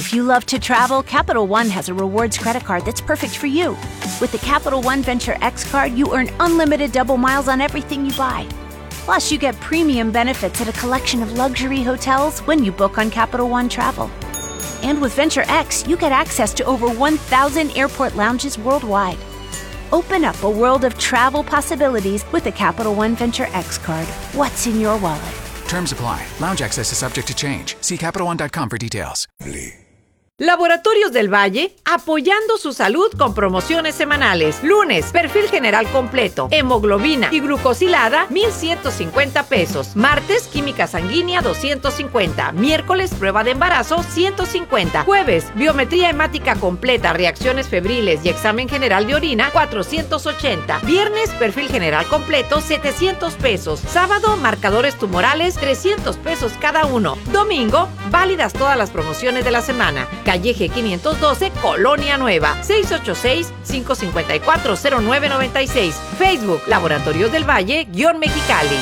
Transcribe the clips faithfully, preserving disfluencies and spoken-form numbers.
If you love to travel, Capital One has a rewards credit card that's perfect for you. With the Capital One Venture X card, you earn unlimited double miles on everything you buy. Plus, you get premium benefits at a collection of luxury hotels when you book on Capital One Travel. And with Venture X, you get access to over one thousand airport lounges worldwide. Open up a world of travel possibilities with the Capital One Venture X card. What's in your wallet? Terms apply. Lounge access is subject to change. See Capital One dot com for details. Laboratorios del Valle, apoyando su salud con promociones semanales. Lunes, perfil general completo, hemoglobina y glucosilada, mil ciento cincuenta pesos. Martes, química sanguínea, doscientos cincuenta. Miércoles, prueba de embarazo, ciento cincuenta. Jueves, biometría hemática completa, reacciones febriles y examen general de orina, cuatrocientos ochenta. Viernes, perfil general completo, setecientos pesos. Sábado, marcadores tumorales, trescientos pesos cada uno. Domingo, válidas todas las promociones de la semana. Calle G quinientos doce, Colonia Nueva, seis ocho seis, cinco cinco cuatro, cero nueve nueve seis. Facebook, Laboratorios del Valle, guión Mexicali.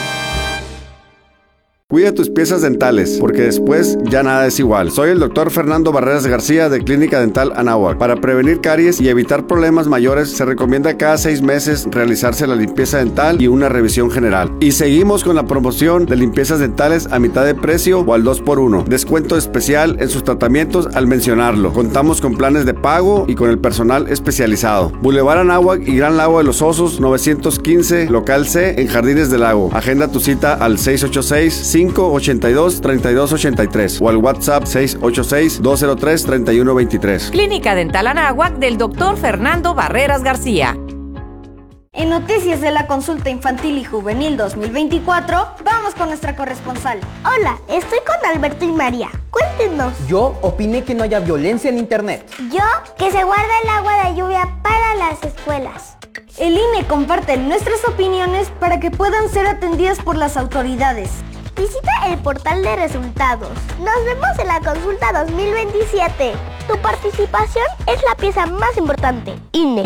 Cuida tus piezas dentales, porque después ya nada es igual. Soy el doctor Fernando Barreras García de Clínica Dental Anáhuac. Para prevenir caries y evitar problemas mayores, se recomienda cada seis meses realizarse la limpieza dental y una revisión general. Y seguimos con la promoción de limpiezas dentales a mitad de precio o al dos por uno. Descuento especial en sus tratamientos al mencionarlo. Contamos con planes de pago y con el personal especializado. Boulevard Anáhuac y Gran Lago de los Osos, novecientos quince, local C, en Jardines del Lago. Agenda tu cita al seis ocho seis, cinco ocho dos, tres dos ocho tres o al WhatsApp seis ocho seis, dos cero tres, tres uno dos tres. Clínica Dental Anáhuac del doctor Fernando Barreras García. En Noticias de la Consulta Infantil y Juvenil dos mil veinticuatro, vamos con nuestra corresponsal. Hola, estoy con Alberto y María. Cuéntenos. Yo opiné que no haya violencia en internet. Yo, que se guarda el agua de lluvia para las escuelas. El I N E comparte nuestras opiniones para que puedan ser atendidas por las autoridades. Visita el portal de resultados. Nos vemos en la consulta dos mil veintisiete. Tu participación es la pieza más importante. I N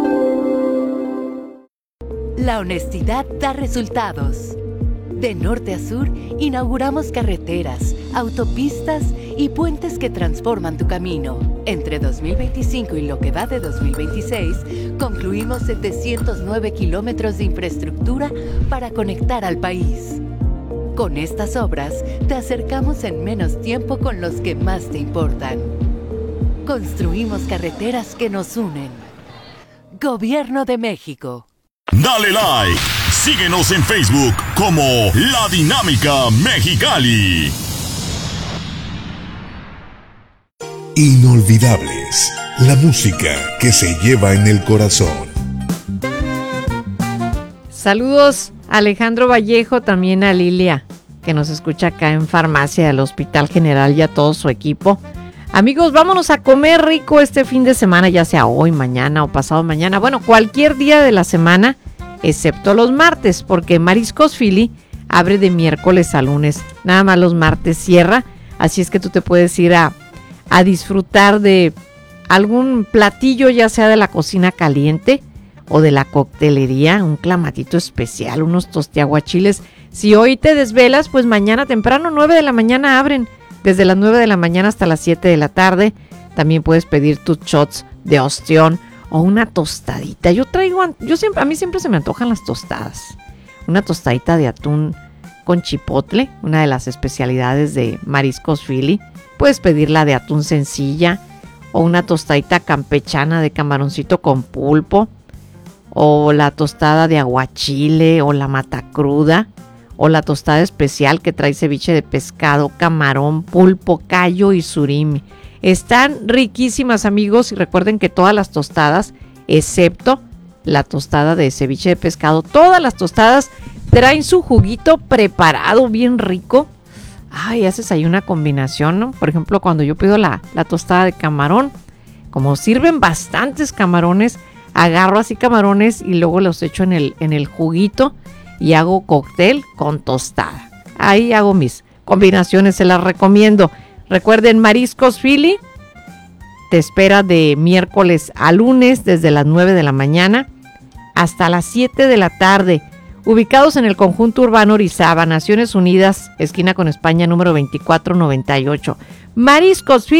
E. La honestidad da resultados. De norte a sur, inauguramos carreteras, autopistas y puentes que transforman tu camino. Entre dos mil veinticinco y lo que va de dos mil veintiséis, concluimos setecientos nueve kilómetros de infraestructura para conectar al país. Con estas obras, te acercamos en menos tiempo con los que más te importan. Construimos carreteras que nos unen. Gobierno de México. Dale like. Síguenos en Facebook como La Dinámica Mexicali. Inolvidables. La música que se lleva en el corazón. Saludos a Alejandro Vallejo, también a Lilia, que nos escucha acá en Farmacia del Hospital General, y a todo su equipo. Amigos, vámonos a comer rico este fin de semana, ya sea hoy, mañana o pasado mañana. Bueno, cualquier día de la semana, excepto los martes, porque Mariscos Philly abre de miércoles a lunes. Nada más los martes cierra, así es que tú te puedes ir a, a disfrutar de algún platillo, ya sea de la cocina caliente o de la coctelería, un clamatito especial, unos tostiaguachiles. Si hoy te desvelas, pues mañana temprano, nueve de la mañana abren, desde las nueve de la mañana hasta las siete de la tarde. También puedes pedir tus shots de ostión o una tostadita. Yo traigo, yo siempre, a mí siempre se me antojan las tostadas. Una tostadita de atún con chipotle, una de las especialidades de Mariscos Philly. Puedes pedirla de atún sencilla o una tostadita campechana de camaroncito con pulpo, o la tostada de aguachile, o la matacruda, o la tostada especial que trae ceviche de pescado, camarón, pulpo, callo y surimi. Están riquísimas, amigos, y recuerden que todas las tostadas, excepto la tostada de ceviche de pescado, todas las tostadas traen su juguito preparado bien rico. Ay, haces ahí una combinación, ¿no? Por ejemplo, cuando yo pido la, la tostada de camarón, como sirven bastantes camarones, agarro así camarones y luego los echo en el, en el juguito y hago cóctel con tostada. Ahí hago mis combinaciones, se las recomiendo. Recuerden, Mariscos Philly te espera de miércoles a lunes desde las nueve de la mañana hasta las siete de la tarde. Ubicados en el conjunto urbano Orizaba, Naciones Unidas, esquina con España, número veinticuatro noventa y ocho. Mariscos Philly.